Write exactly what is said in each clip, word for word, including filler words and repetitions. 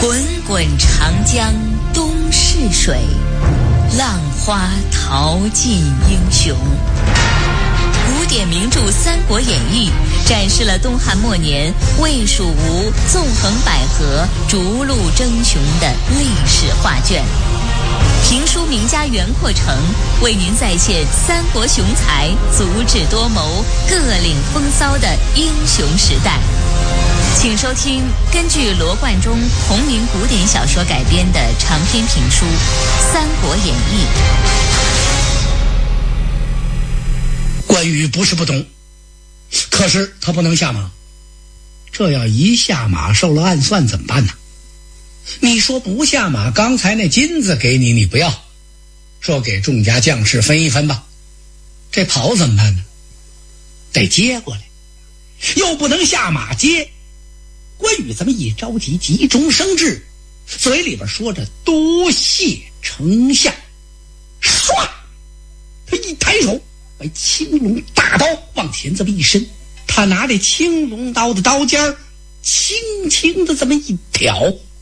滚滚长江东逝水，浪花淘尽英雄。古典名著《三国演义》展示了东汉末年魏蜀吴纵横捭阖、逐鹿争雄的历史画卷。评书名家袁阔成为您再现三国雄才足智多谋、各领风骚的英雄时代。请收听根据罗贯中同名古典小说改编的长篇评书《三国演义》。 关羽不是不懂，可是他不能下马。这要一下马受了暗算怎么办呢？你说不下马，刚才那金子给你，你不要，说给众家将士分一分吧。这跑怎么办呢？得接过来，又不能下马接。关羽这么一着急，急中生智，嘴里边说着多谢丞相，唰，他一抬手，把青龙大刀往前这么一伸，他拿这青龙刀的刀尖儿轻轻的这么一挑，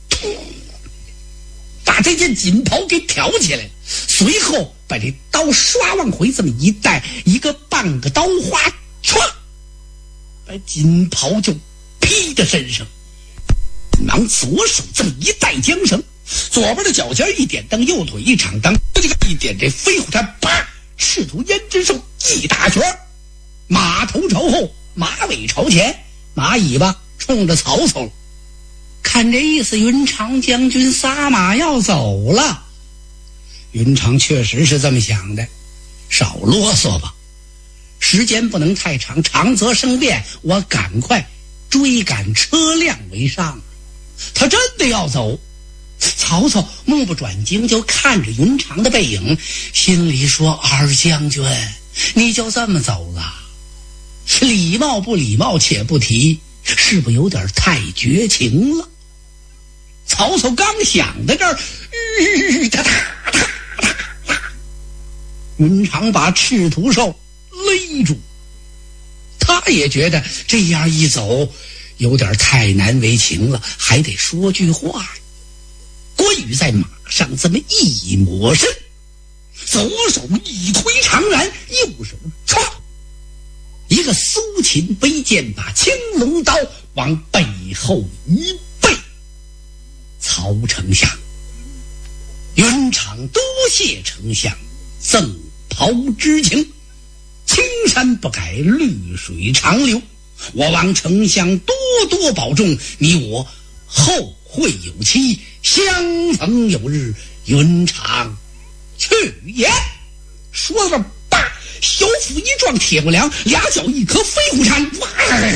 把这件锦袍给挑起来，随后把这刀刷往回这么一带，一个半个刀花，唰，把锦袍就披在身上。忙左手这么一带缰绳，左边的脚尖一点蹬，右腿一长蹬，这个一点这飞虎山，啪，赤兔胭脂兽一大拳，马头朝后，马尾朝前，马尾巴冲着曹操。看这意思，云长将军撒马要走了。云长确实是这么想的，少啰嗦吧，时间不能太长，长则生变，我赶快追赶车辆为上。他真的要走，曹操目不转睛就看着云长的背影，心里说：二将军，你就这么走了？礼貌不礼貌且不提，是不是有点太绝情了？曹操刚想到这儿，吁哒哒哒哒哒，云长把赤兔兽勒住。他也觉得这样一走有点太难为情了，还得说句话。关羽在马上这么一抹身，左手一推长髯，右手唰，一个苏秦背剑，把青龙刀往背后一背。曹丞相，云长多谢丞相赠袍之情，青山不改，绿水长流。我望丞相多多保重，你我后会有期，相逢有日。云长去也。说着，叭，小腹一撞铁骨梁，俩脚一磕飞虎山，哇！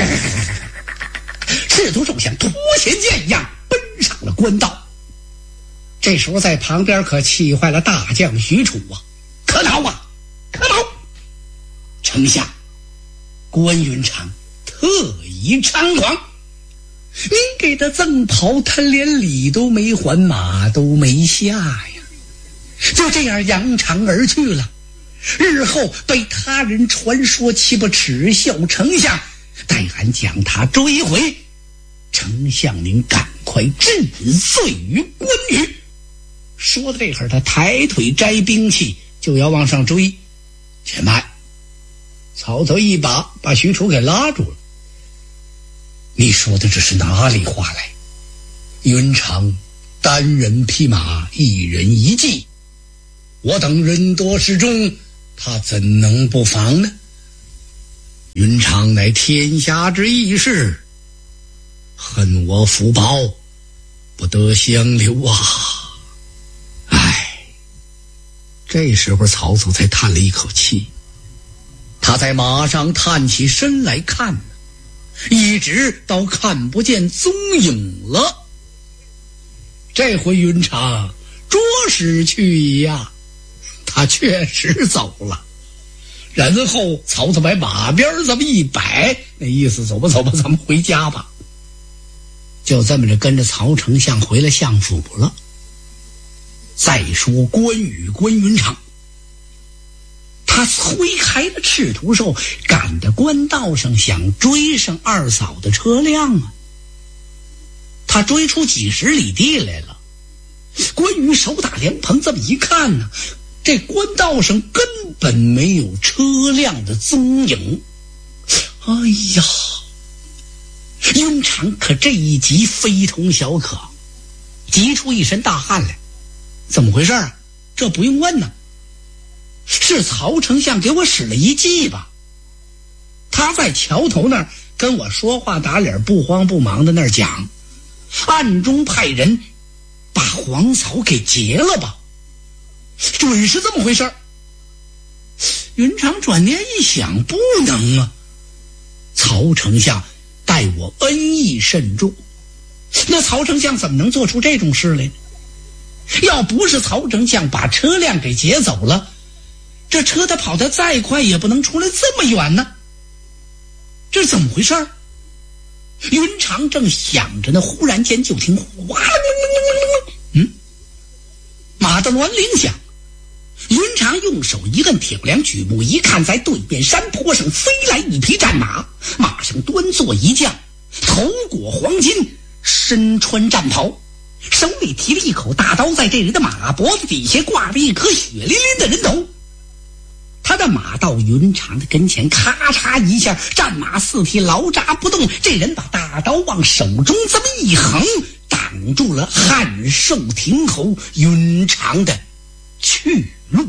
赤兔兽像脱弦箭一样奔上了官道。这时候在旁边可气坏了大将许褚啊！可恼啊，可恼！丞相，关云长特意猖狂，您给他赠袍，他连礼都没还，马都没下呀，就这样扬长而去了。日后被他人传说，岂不耻笑丞相？待俺将他追回，丞相您赶快治罪于关羽。说到这会儿，他抬腿摘兵器就要往上追。且慢，曹操一把把许褚给拉住了。你说的这是哪里话来？云长单人匹马，一人一骑，我等人多势众，他怎能不防呢？云长乃天下之义士，恨我福薄，不得相留啊！唉，这时候曹操才叹了一口气，他在马上探起身来看，一直到看不见踪影了。这回云长着实去呀，他确实走了。然后曹操把马鞭这么一摆，那意思走吧走吧，咱们回家吧。就这么着跟着曹丞相回了相府了。再说关羽关云长，他推开了赤兔兽，赶到官道上想追上二嫂的车辆啊。 他追出几十里地来了。关羽手打凉棚，这么一看呢，这官道上根本没有车辆的踪影。哎呀，云长可这一急非同小可，急出一身大汗来。怎么回事啊？这不用问呢，是曹丞相给我使了一计吧？他在桥头那儿跟我说话打脸，不慌不忙的那儿讲，暗中派人把黄嫂给劫了吧？准是这么回事。云长转念一想，不能啊，曹丞相待我恩义甚重，那曹丞相怎么能做出这种事来呢？要不是曹丞相把车辆给劫走了，这车他跑得再快也不能出来这么远呢。这是怎么回事？云长正想着呢，忽然间就听哗啦啦啦啦，嗯，马的銮铃响。云长用手一摁铁梁，举目一看，在对面山坡上飞来一匹战马，马上端坐一将，头裹黄金，身穿战袍，手里提了一口大刀，在这人的马脖子底下挂着一颗血淋淋的人头。他的马到云长的跟前，咔嚓一下，战马四蹄牢扎不动，这人把大刀往手中这么一横，挡住了汉寿亭侯云长的去路。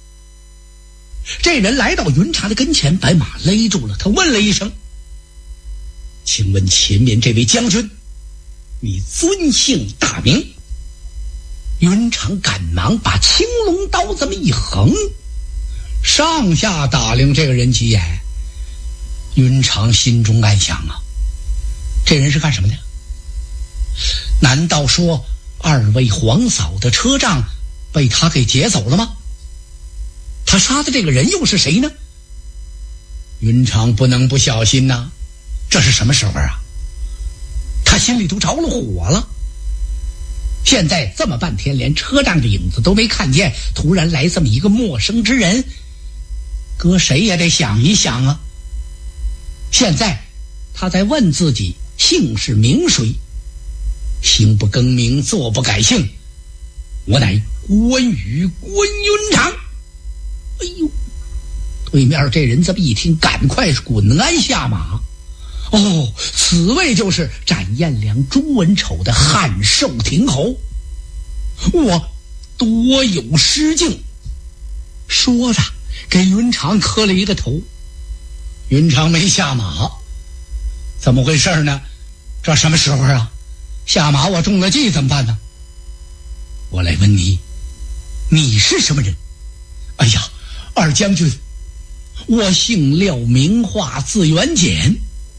这人来到云长的跟前，把马勒住了，他问了一声：请问前面这位将军，你尊姓大名？云长赶忙把青龙刀这么一横，上下打量这个人几眼。云长心中暗想啊，这人是干什么的？难道说二位皇嫂的车仗被他给劫走了吗？他杀的这个人又是谁呢？云长不能不小心呐，这是什么时候啊？他心里都着了火了。现在这么半天连车仗的影子都没看见，突然来这么一个陌生之人，搁谁也得想一想啊。现在他在问自己姓氏名谁，行不更名，坐不改姓，我乃关羽关云长。哎呦，对面这人这么一听，赶快滚鞍下马。哦，此位就是斩颜良、诛文丑的汉寿亭侯，我多有失敬。说着给云长磕了一个头。云长没下马，怎么回事呢？这什么时候啊？下马我中了计怎么办呢？我来问你，你是什么人？哎呀，二将军，我姓廖，名化，字元简。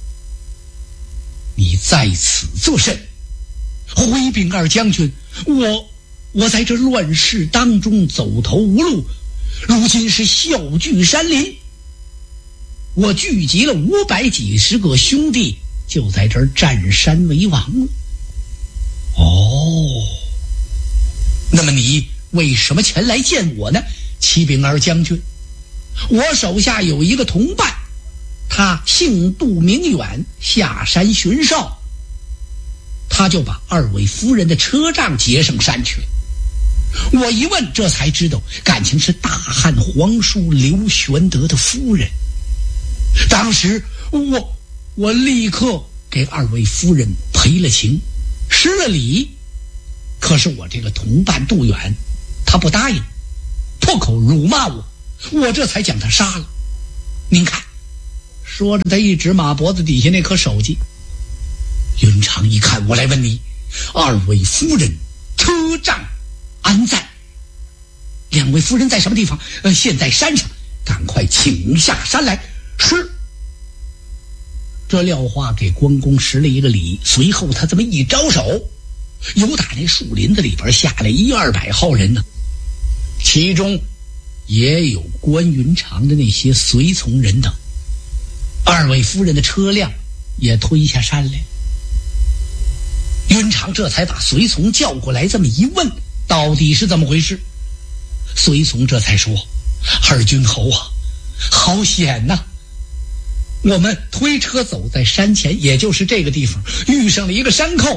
你在此作甚？回禀二将军，我我在这乱世当中走投无路，如今是笑聚山林，我聚集了五百几十个兄弟，就在这儿占山为王了。哦，那么你为什么前来见我呢？启禀二将军，我手下有一个同伴，他姓杜名远，下山巡哨，他就把二位夫人的车仗劫上山去了。我一问，这才知道感情是大汉皇叔刘玄德的夫人。当时我我立刻给二位夫人赔了情，施了礼，可是我这个同伴杜远他不答应，破口辱骂我，我这才将他杀了。您看，说着他一指马脖子底下那颗手机。云长一看，我来问你，二位夫人车仗安在？两位夫人在什么地方？呃，现在山上，赶快请下山来。是。这廖化给关公施了一个礼，随后他这么一招手，由打那树林子里边下来一二百号人呢，其中也有关云长的那些随从人等。二位夫人的车辆也推下山来。云长这才把随从叫过来，这么一问，到底是怎么回事？随从这才说：二军侯啊，好险呐！我们推车走在山前，也就是这个地方，遇上了一个山寇，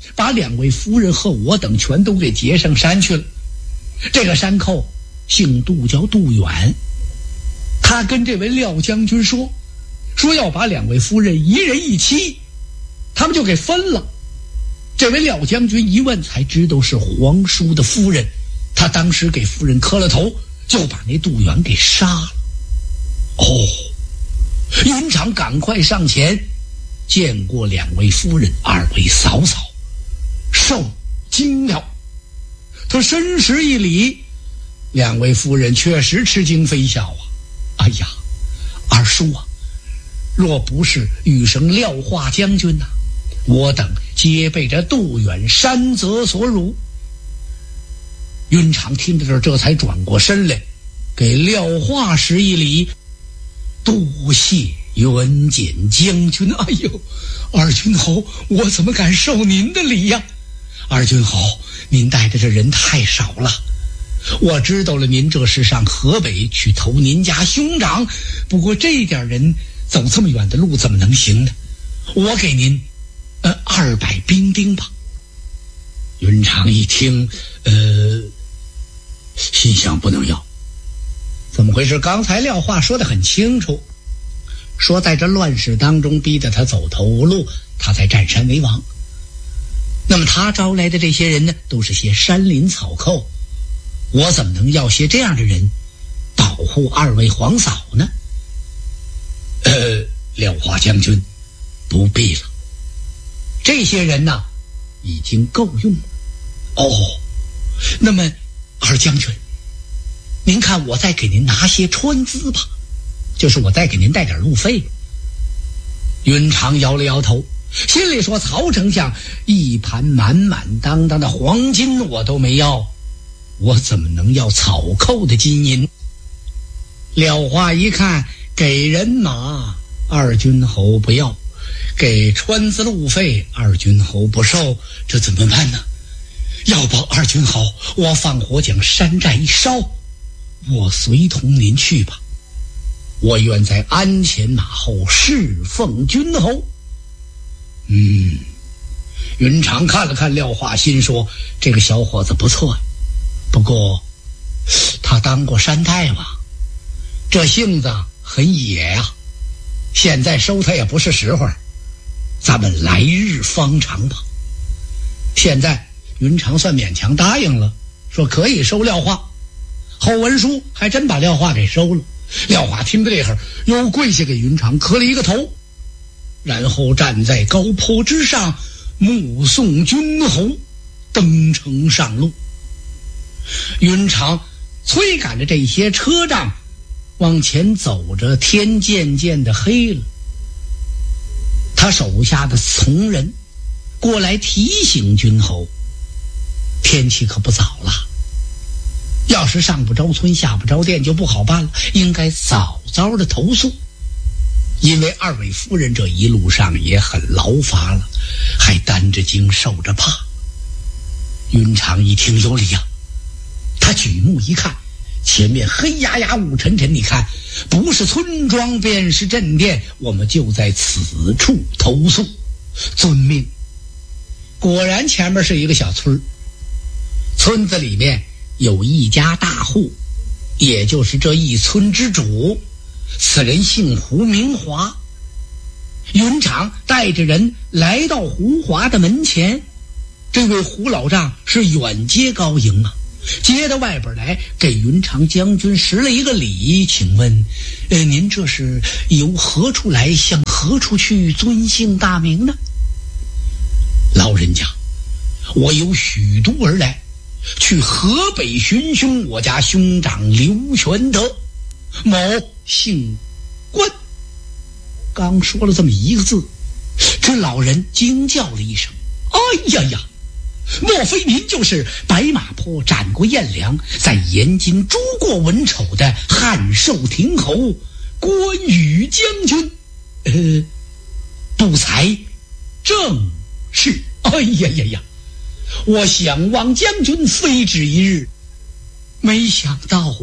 把两位夫人和我等全都给接上山去了。这个山寇姓杜，叫杜远，他跟这位廖将军说说要把两位夫人一人一妻，他们就给分了。这位廖将军一问才知道是皇叔的夫人，他当时给夫人磕了头，就把那杜远给杀了。哦，云长赶快上前见过两位夫人，二位嫂嫂，受惊了。他深施一礼，两位夫人确实吃惊非笑啊！哎呀，二叔啊，若不是羽生廖化将军呐、啊，我等皆被这杜远山泽所辱。云长听到这儿，这才转过身来，给廖化施一礼，多谢袁简将军。哎呦，二军侯，我怎么敢受您的礼呀？二军侯，您带的这人太少了。我知道了，您这是上河北去投您家兄长，不过这点人走这么远的路怎么能行呢？我给您呃二百兵丁吧。云长一听，呃，心想不能要。怎么回事？刚才廖化说得很清楚，说在这乱世当中逼得他走投无路，他才占山为王。那么他招来的这些人呢，都是些山林草寇，我怎么能要些这样的人保护二位皇嫂呢？呃，廖化将军不必了，这些人呢已经够用了。哦，那么二将军，您看我再给您拿些川资吧，就是我再给您带点路费。云长摇了摇头，心里说，曹丞相一盘满满当当的黄金我都没要，我怎么能要草寇的金银？廖化一看，给人马二军侯不要，给川资路费二军侯不受，这怎么办呢？要不二军侯，我放火将山寨一烧，我随同您去吧，我愿在鞍前马后侍奉君侯。嗯，云长看了看廖化，心说这个小伙子不错，不过他当过山大王，这性子很野啊，现在收他也不是时候，咱们来日方长吧。现在云长算勉强答应了，说可以收廖化。后文书还真把廖化给收了。廖化听到这会儿，又跪下给云长磕了一个头，然后站在高坡之上目送君侯登城上路。云长催赶着这些车仗往前走着，天渐渐的黑了。他手下的从人过来提醒君侯，天气可不早了，要是上不着村下不着店就不好办了，应该早早的投宿。因为二位夫人这一路上也很劳乏了，还担着惊受着怕。云长一听有理啊，他举目一看，前面黑压压雾沉沉，你看不是村庄便是镇店，我们就在此处投宿。遵命。果然前面是一个小村，村子里面有一家大户，也就是这一村之主，此人姓胡名华。云长带着人来到胡华的门前，这位胡老丈是远接高迎啊，接到外边来给云长将军施了一个礼，请问呃，您这是由何处来，向何处去，尊姓大名呢？老人家，我由许都而来，去河北寻兄，我家兄长刘全德，某姓关。刚说了这么一个字，这老人惊叫了一声，哎呀呀，莫非您就是白马坡斩过颜良，在延津诛过文丑的汉寿亭侯关羽将军？呃，不才，正是。哎呀呀呀，我想望将军非止一日，没想到啊，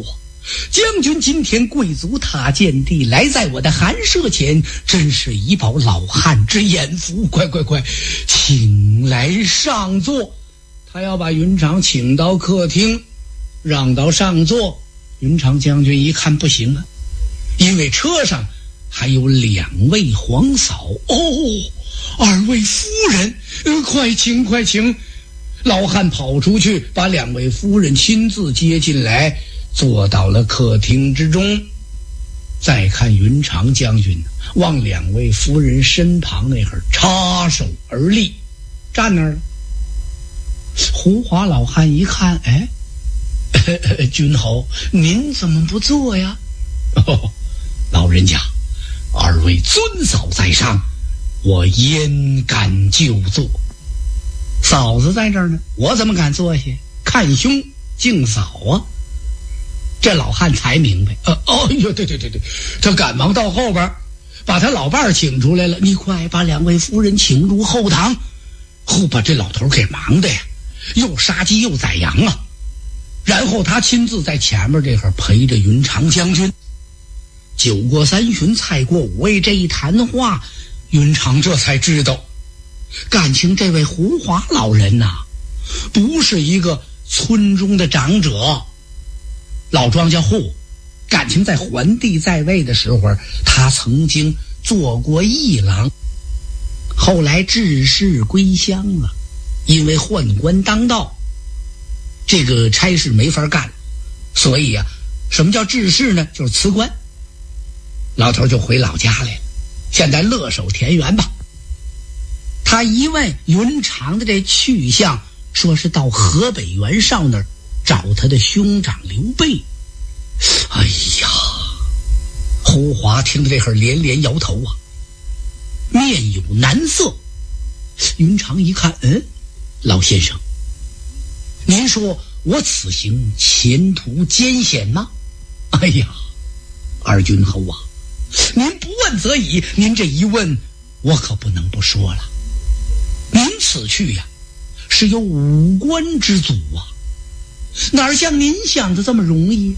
将军今天贵族他见地来在我的寒舍前，真是以保老汉之眼福。快快快，请来上座。他要把云长请到客厅，让到上座。云长将军一看不行啊，因为车上还有两位皇嫂。哦，二位夫人，呃、快请快请。老汉跑出去，把两位夫人亲自接进来，坐到了客厅之中。再看云长将军往两位夫人身旁那会儿插手而立，站那儿了。胡华老汉一看，哎，呵呵君侯您怎么不坐呀？哦，老人家，二位尊嫂在上，我焉敢就坐？嫂子在这儿呢，我怎么敢坐下？看兄敬嫂啊！这老汉才明白，呃，哦哟，对对对对，他赶忙到后边，把他老伴儿请出来了。你快把两位夫人请入后堂。后把这老头给忙的呀，又杀鸡又宰羊啊。然后他亲自在前面这会儿陪着云长将军。酒过三巡，菜过五味，这一谈话，云长这才知道，感情这位胡华老人呐、啊，不是一个村中的长者，老庄稼户，感情在桓帝在位的时候，他曾经做过议郎，后来致仕归乡了，因为宦官当道，这个差事没法干，所以啊，什么叫致仕呢？就是辞官。老头就回老家来了，现在乐守田园吧。他一问云长的这去向，说是到河北袁绍那儿找他的兄长刘备。哎呀，胡华听到这会儿连连摇头啊，面有难色。云长一看，嗯，老先生，您说我此行前途艰险吗？哎呀，二君侯啊，您不问则已，您这一问我可不能不说了。您此去呀、啊，是有五官之阻啊，哪像您想的这么容易？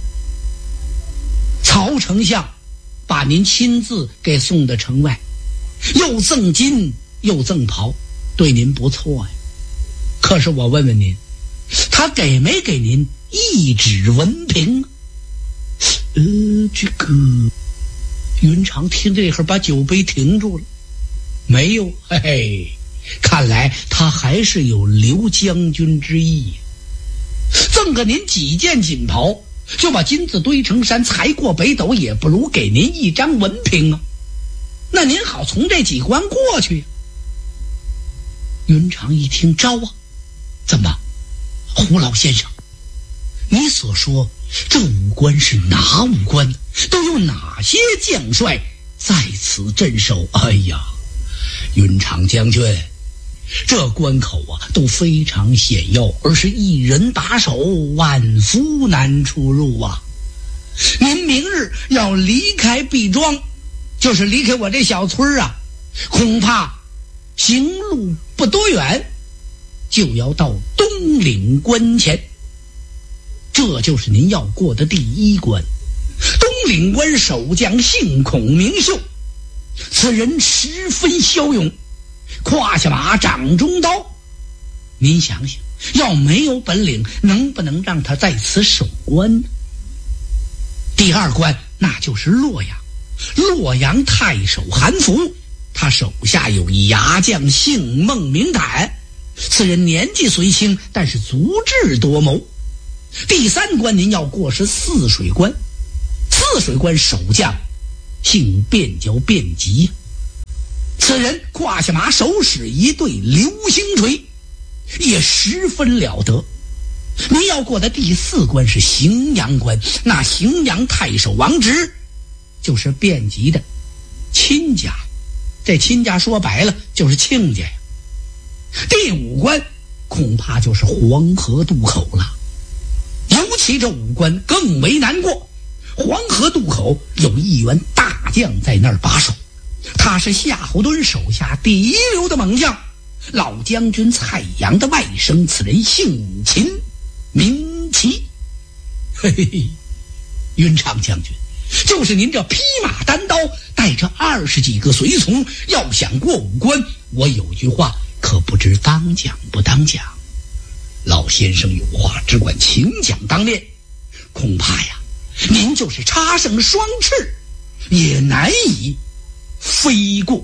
曹丞相把您亲自给送到城外，又赠金又赠袍，对您不错呀。可是我问问您，他给没给您一纸文凭？呃，这个云长听这会儿把酒杯停住了，没有。嘿嘿，看来他还是有刘将军之意，赠给您几件锦袍，就把金子堆成山，才过北斗，也不如给您一张文凭啊，那您好从这几关过去。云长一听，招啊，怎么，胡老先生，你所说这五关是哪五关？都有哪些将帅在此镇守？哎呀，云长将军，这关口啊都非常险要，而是一人把守，万夫难出入啊。您明日要离开毕庄，就是离开我这小村啊，恐怕行路不多远，就要到东岭关前，这就是您要过的第一关。东岭关守将姓孔名秀，此人十分骁勇，胯下马，掌中刀。您想想，要没有本领，能不能让他在此守关呢？第二关那就是洛阳，洛阳太守韩福，他手下有一牙将姓孟名坦，此人年纪虽轻，但是足智多谋。第三关您要过是泗水关，泗水关守将姓卞，叫卞吉，此人胯下马，手使一对流星锤，也十分了得。您要过的第四关是荥阳关，那荥阳太守王直就是卞吉的亲家，这亲家说白了就是亲家呀。第五关恐怕就是黄河渡口了，尤其这五关更为难过。黄河渡口有一员大将在那儿把守，他是夏侯惇手下第一流的猛将，老将军蔡阳的外甥，此人姓秦名齐。嘿嘿嘿， 云长将军，就是您这披马单刀，带着二十几个随从，要想过五关，我有句话可不知当讲不当讲。老先生有话只管请讲当面，恐怕呀，您就是插上双翅，也难以飞过。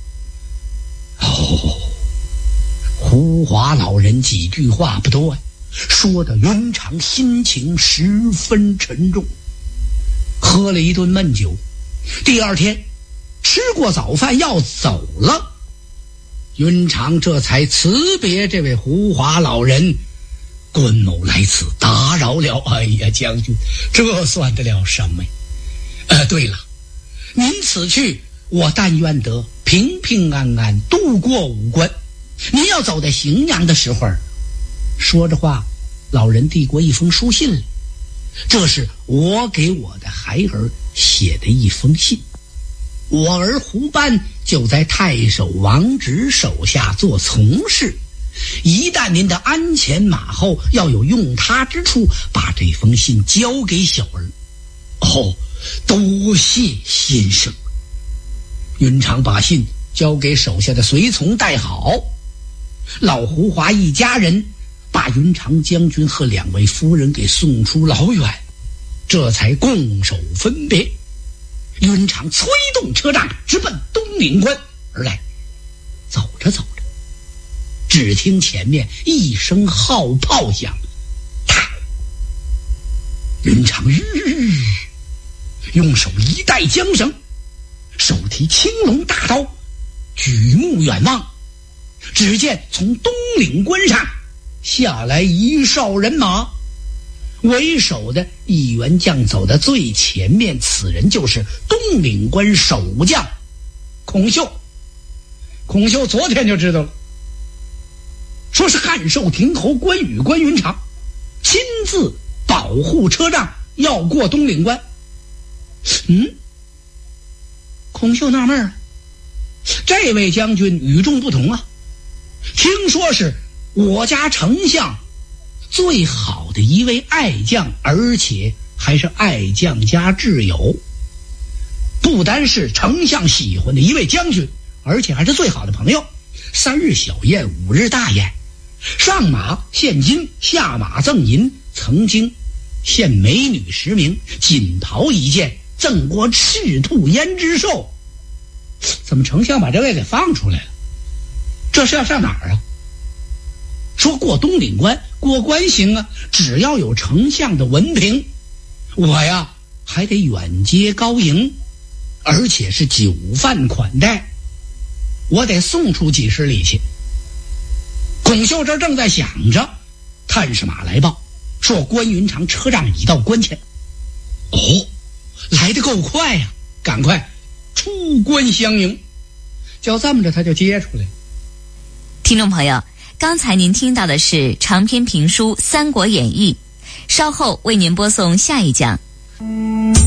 哦，胡华老人几句话不多呀，说的云长心情十分沉重。喝了一顿闷酒，第二天吃过早饭要走了，云长这才辞别这位胡华老人。关某来此打扰了，哎呀，将军，这算得了什么呀？呃，对了，您此去，我但愿得平平安安度过五关。您要走在荥阳的时候，说着话，老人递过一封书信来，这是我给我的孩儿写的一封信。我儿胡班就在太守王直手下做从事，一旦您的鞍前马后要有用他之处，把这封信交给小儿。哦，多谢先生。云长把信交给手下的随从带好，老胡华一家人把云长将军和两位夫人给送出老远，这才拱手分别。云长催动车仗直奔东岭关而来。走着走着，只听前面一声号炮响，啪！云长吁用手一带缰绳，手提青龙大刀，举目远望，只见从东岭关上下来一哨人马，为首的一员将走在最前面，此人就是东岭关守将孔秀。孔秀昨天就知道了，说是汉寿亭侯关羽关云长亲自保护车仗，要过东岭关。嗯，孔秀纳闷了，这位将军与众不同啊，听说是我家丞相最好的一位爱将，而且还是爱将家挚友，不单是丞相喜欢的一位将军，而且还是最好的朋友。三日小宴，五日大宴，上马献金，下马赠银，曾经献美女十名，锦袍一件，赠过赤兔胭脂兽。怎么丞相把这位给放出来了？这是要上哪儿啊？说过东岭关，过关行啊，只要有丞相的文凭，我呀还得远接高迎，而且是酒饭款待，我得送出几十里去。孔秀这正在想着，探视马来报说关云长车仗已到关前。哦，来得够快呀、啊，赶快出关相迎。就这么着他就接出来。 听众朋友，刚才您听到的是长篇评书《三国演义》，稍后为您播送下一讲。